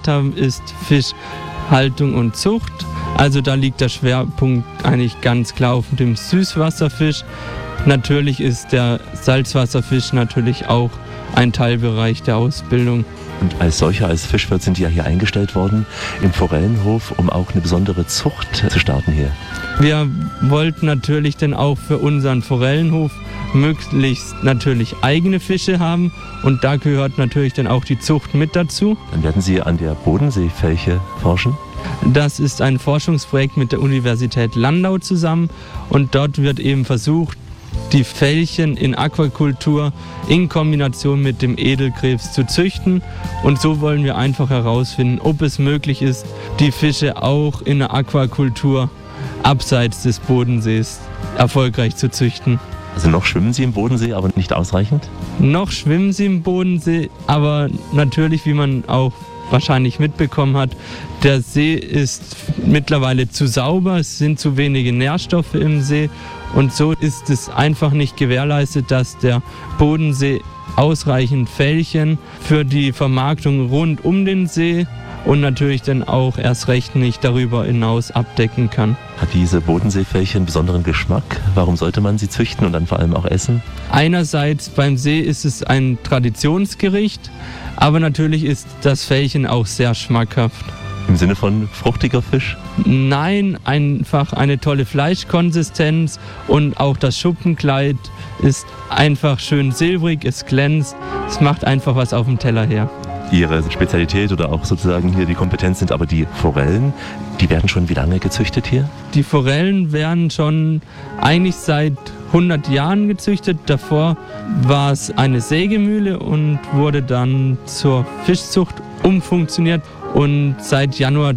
gemacht haben, ist Fischhaltung und Zucht. Also da liegt der Schwerpunkt eigentlich ganz klar auf dem Süßwasserfisch. Natürlich ist der Salzwasserfisch natürlich auch ein Teilbereich der Ausbildung. Und als solcher, als Fischwirt sind Sie ja hier eingestellt worden im Forellenhof, um auch eine besondere Zucht zu starten hier. Wir wollten natürlich dann auch für unseren Forellenhof möglichst natürlich eigene Fische haben und da gehört natürlich dann auch die Zucht mit dazu. Dann werden Sie an der Bodenseefelche forschen? Das ist ein Forschungsprojekt mit der Universität Landau zusammen und dort wird eben versucht, die Felchen in Aquakultur in Kombination mit dem Edelkrebs zu züchten. Und so wollen wir einfach herausfinden, ob es möglich ist, die Fische auch in der Aquakultur abseits des Bodensees erfolgreich zu züchten. Also noch schwimmen Sie im Bodensee, aber nicht ausreichend? Noch schwimmen sie im Bodensee, aber natürlich, wie man auch wahrscheinlich mitbekommen hat, der See ist mittlerweile zu sauber, es sind zu wenige Nährstoffe im See und so ist es einfach nicht gewährleistet, dass der Bodensee ausreichend Felchen für die Vermarktung rund um den See und natürlich dann auch erst recht nicht darüber hinaus abdecken kann. Hat diese Bodenseefelche einen besonderen Geschmack? Warum sollte man sie züchten und dann vor allem auch essen? Einerseits beim See ist es ein Traditionsgericht, aber natürlich ist das Felchen auch sehr schmackhaft. Im Sinne von fruchtiger Fisch? Nein, einfach eine tolle Fleischkonsistenz und auch das Schuppenkleid ist einfach schön silbrig, es glänzt, es macht einfach was auf dem Teller her. Ihre Spezialität oder auch sozusagen hier die Kompetenz sind aber die Forellen. Die werden schon wie lange gezüchtet hier? Die Forellen werden schon eigentlich seit 100 Jahren gezüchtet. Davor war es eine Sägemühle und wurde dann zur Fischzucht umfunktioniert. Und seit Januar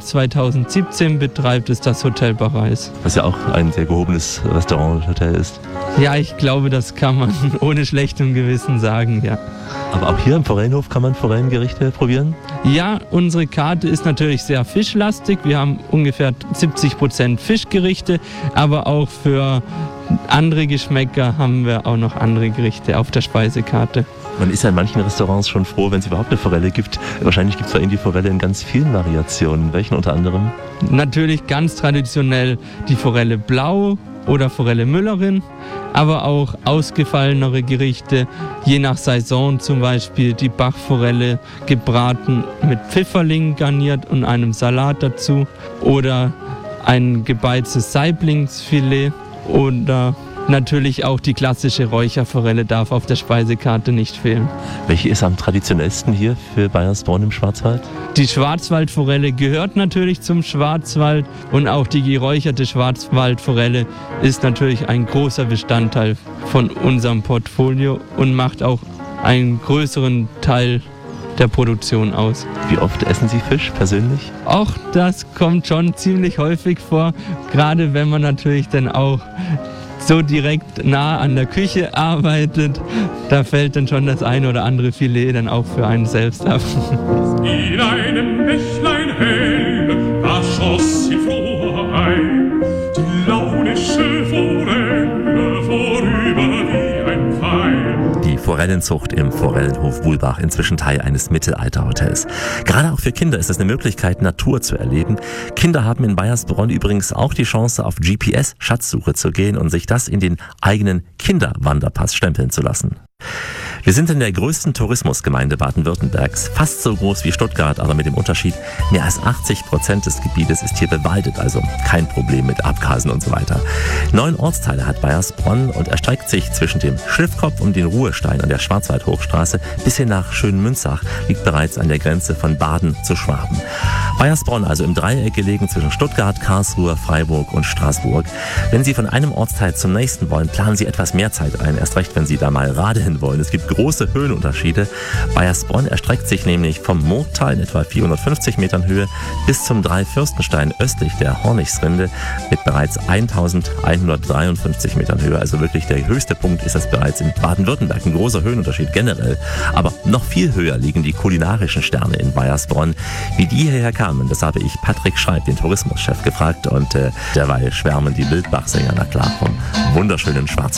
2017 betreibt es das Hotel Bareis. Was ja auch ein sehr gehobenes Restaurant-Hotel ist. Ja, ich glaube, das kann man ohne schlechtem Gewissen sagen, ja. Aber auch hier im Forellenhof kann man Forellengerichte probieren? Ja, unsere Karte ist natürlich sehr fischlastig. Wir haben ungefähr 70% Fischgerichte, aber auch für andere Geschmäcker haben wir auch noch andere Gerichte auf der Speisekarte. Man ist ja in manchen Restaurants schon froh, wenn es überhaupt eine Forelle gibt. Wahrscheinlich gibt es bei Ihnen die Forelle in ganz vielen Variationen. Welchen unter anderem? Natürlich ganz traditionell die Forelle Blau oder Forelle Müllerin, aber auch ausgefallenere Gerichte, je nach Saison zum Beispiel die Bachforelle gebraten mit Pfifferlingen garniert und einem Salat dazu oder ein gebeiztes Saiblingsfilet oder natürlich auch die klassische Räucherforelle darf auf der Speisekarte nicht fehlen. Welche ist am traditionellsten hier für Baiersbronn im Schwarzwald? Die Schwarzwaldforelle gehört natürlich zum Schwarzwald und auch die geräucherte Schwarzwaldforelle ist natürlich ein großer Bestandteil von unserem Portfolio und macht auch einen größeren Teil der Produktion aus. Wie oft essen Sie Fisch persönlich? Auch das kommt schon ziemlich häufig vor, gerade wenn man natürlich dann auch so direkt nah an der Küche arbeitet, da fällt dann schon das eine oder andere Filet dann auch für einen selbst ab. In einem Bächlein hell, da schoss sie froh ein, die launische Forelle vorüber wie ein Pfeil. Die Forellenzucht im Forellenhof Wuhlbach, inzwischen Teil eines Mittelalterhotels. Gerade auch für Kinder ist es eine Möglichkeit, Natur zu erleben. Kinder haben in Baiersbronn übrigens auch die Chance, auf GPS-Schatzsuche zu gehen und sich das in den eigenen Kinderwanderpass stempeln zu lassen. Wir sind in der größten Tourismusgemeinde Baden-Württembergs, fast so groß wie Stuttgart, aber mit dem Unterschied, mehr als 80% des Gebietes ist hier bewaldet, also kein Problem mit Abgasen und so weiter. 9 Ortsteile hat Baiersbronn und erstreckt sich zwischen dem Schliffkopf und den Ruhestein an der Schwarzwaldhochstraße bis hin nach Schönmünzach, liegt bereits an der Grenze von Baden zu Schwaben. Baiersbronn also im Dreieck gelegen zwischen Stuttgart, Karlsruhe, Freiburg und Straßburg. Wenn Sie von einem Ortsteil zum nächsten wollen, planen Sie etwas mehr Zeit ein, erst recht, wenn Sie da mal radeln wollen. Es gibt große Höhenunterschiede. Baiersbronn erstreckt sich nämlich vom Murgtal in etwa 450 Metern Höhe bis zum Dreifürstenstein östlich der Hornichsrinde mit bereits 1153 Metern Höhe. Also wirklich der höchste Punkt ist das bereits in Baden-Württemberg. Ein großer Höhenunterschied generell. Aber noch viel höher liegen die kulinarischen Sterne in Baiersbronn. Wie die hierher kamen, das habe ich Patrick Schreib, den Tourismuschef, gefragt und derweil schwärmen die Wildbachsänger, na klar, vom wunderschönen Schwarzwald.